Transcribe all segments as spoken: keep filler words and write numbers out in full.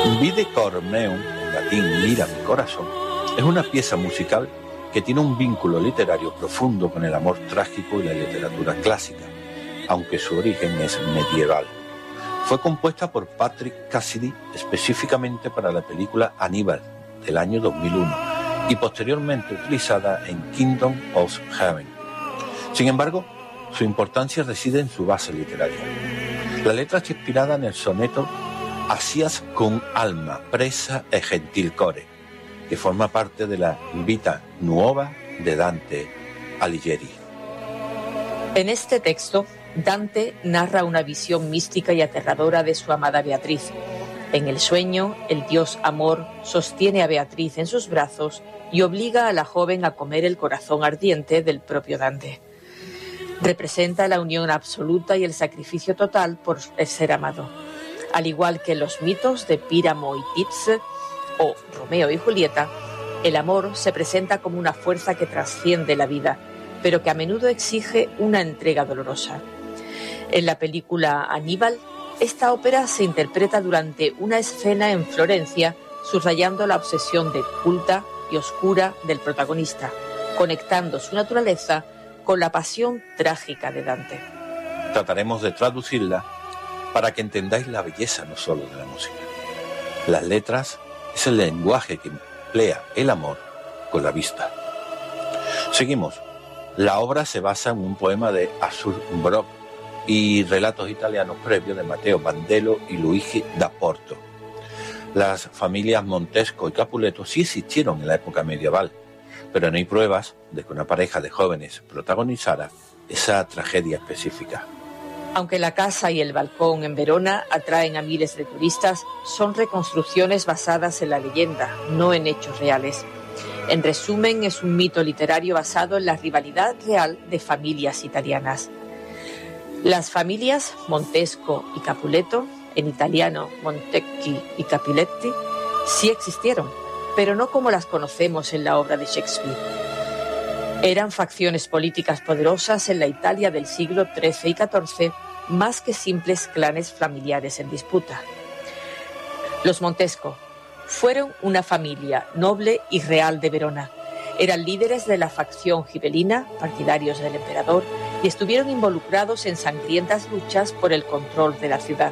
Vide cor meum, en latín mira mi corazón, es una pieza musical que tiene un vínculo literario profundo con el amor trágico y la literatura clásica, aunque su origen es medieval. Fue compuesta por Patrick Cassidy específicamente para la película Aníbal del año dos mil uno y posteriormente utilizada en Kingdom of Heaven. Sin embargo, su importancia reside en su base literaria. La letra está inspirada en el soneto Asias con alma, presa e gentil core, que forma parte de la Vita Nuova de Dante Alighieri. En este texto, Dante narra una visión mística y aterradora de su amada Beatriz. En el sueño, el dios Amor sostiene a Beatriz en sus brazos y obliga a la joven a comer el corazón ardiente del propio Dante. Representa la unión absoluta y el sacrificio total por el ser amado. Al igual que en los mitos de Píramo y Thisbe o Romeo y Julieta, el amor se presenta como una fuerza que trasciende la vida, pero que a menudo exige una entrega dolorosa. En la película Aníbal, esta ópera se interpreta durante una escena en Florencia, subrayando la obsesión de culta y oscura del protagonista, conectando su naturaleza con la pasión trágica de Dante. Trataremos de traducirla para que entendáis la belleza no solo de la música. Las letras es el lenguaje que emplea el amor con la vista. Seguimos. La obra se basa en un poema de Arthur Brock y relatos italianos previos de Matteo Bandello y Luigi da Porto. Las familias Montesco y Capuleto sí existieron en la época medieval, pero no hay pruebas de que una pareja de jóvenes protagonizara esa tragedia específica. Aunque la casa y el balcón en Verona atraen a miles de turistas, son reconstrucciones basadas en la leyenda, no en hechos reales. En resumen, es un mito literario basado en la rivalidad real de familias italianas. Las familias Montesco y Capuleto, en italiano Montecchi y Capuletti, sí existieron, pero no como las conocemos en la obra de Shakespeare. Eran facciones políticas poderosas en la Italia del siglo trece y catorce, más que simples clanes familiares en disputa. Los Montesco fueron una familia noble y real de Verona. Eran líderes de la facción gibelina, partidarios del emperador, y estuvieron involucrados en sangrientas luchas por el control de la ciudad.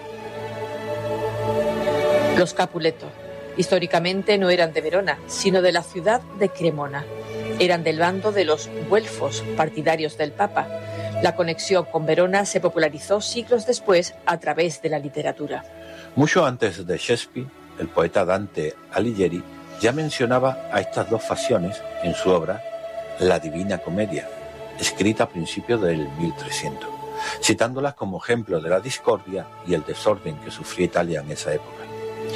Los Capuleto históricamente no eran de Verona, sino de la ciudad de Cremona. Eran del bando de los güelfos, partidarios del Papa. La conexión con Verona se popularizó siglos después a través de la literatura. Mucho antes de Shakespeare, el poeta Dante Alighieri ya mencionaba a estas dos facciones en su obra La Divina Comedia, escrita a principios del mil trescientos, citándolas como ejemplo de la discordia y el desorden que sufría Italia en esa época.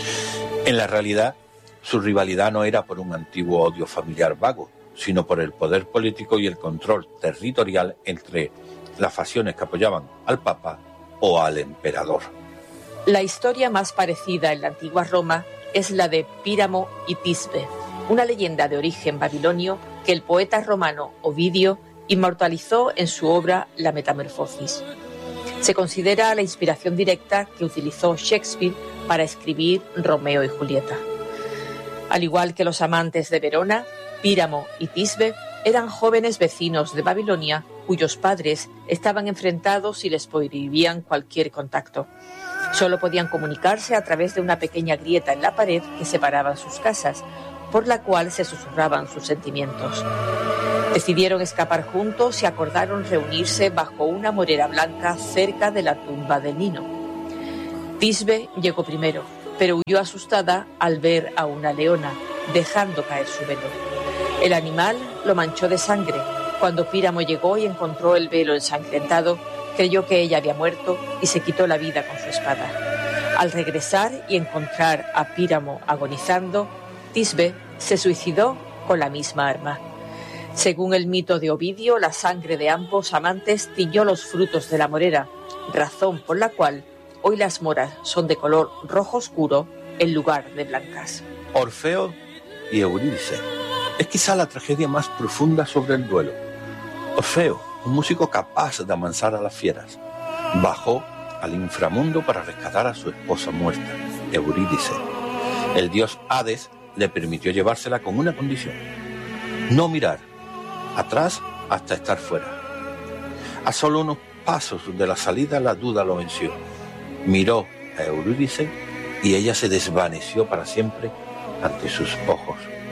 En la realidad, su rivalidad no era por un antiguo odio familiar vago, sino por el poder político y el control territorial entre las facciones que apoyaban al Papa o al emperador. La historia más parecida en la antigua Roma es la de Píramo y Thisbe, una leyenda de origen babilonio que el poeta romano Ovidio inmortalizó en su obra La Metamorfosis. Se considera la inspiración directa que utilizó Shakespeare para escribir Romeo y Julieta. Al igual que los amantes de Verona, Píramo y Thisbe eran jóvenes vecinos de Babilonia cuyos padres estaban enfrentados y les prohibían cualquier contacto. Solo podían comunicarse a través de una pequeña grieta en la pared que separaba sus casas, por la cual se susurraban sus sentimientos. Decidieron escapar juntos y acordaron reunirse bajo una morera blanca cerca de la tumba de Nino. Thisbe llegó primero, pero huyó asustada al ver a una leona, dejando caer su velo. El animal lo manchó de sangre. Cuando Píramo llegó y encontró el velo ensangrentado, creyó que ella había muerto y se quitó la vida con su espada. Al regresar y encontrar a Píramo agonizando, Thisbe se suicidó con la misma arma. Según el mito de Ovidio, la sangre de ambos amantes tiñó los frutos de la morera, razón por la cual hoy las moras son de color rojo oscuro en lugar de blancas. Orfeo y Eurídice es quizá la tragedia más profunda sobre el duelo. Orfeo, un músico capaz de amansar a las fieras, bajó al inframundo para rescatar a su esposa muerta, Eurídice. El dios Hades le permitió llevársela con una condición: no mirar atrás hasta estar fuera. A solo unos pasos de la salida la duda lo venció. Miró a Eurídice y ella se desvaneció para siempre ante sus ojos.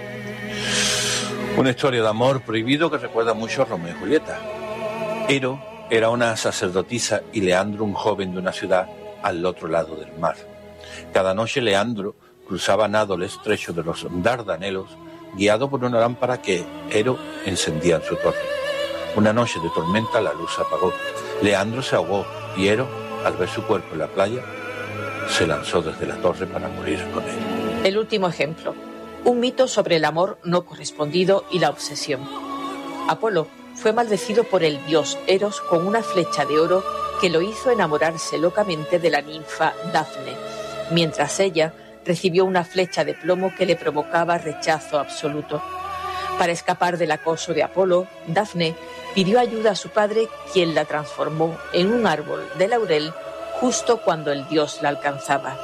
Una historia de amor prohibido que recuerda mucho a Romeo y Julieta. Ero era una sacerdotisa y Leandro un joven de una ciudad al otro lado del mar. Cada noche Leandro cruzaba nado el estrecho de los Dardanelos, guiado por una lámpara que Ero encendía en su torre. Una noche de tormenta la luz se apagó. Leandro se ahogó y Ero, al ver su cuerpo en la playa, se lanzó desde la torre para morir con él. El último ejemplo. Un mito sobre el amor no correspondido y la obsesión. Apolo fue maldecido por el dios Eros con una flecha de oro que lo hizo enamorarse locamente de la ninfa Dafne, mientras ella recibió una flecha de plomo que le provocaba rechazo absoluto. Para escapar del acoso de Apolo, Dafne pidió ayuda a su padre, quien la transformó en un árbol de laurel justo cuando el dios la alcanzaba.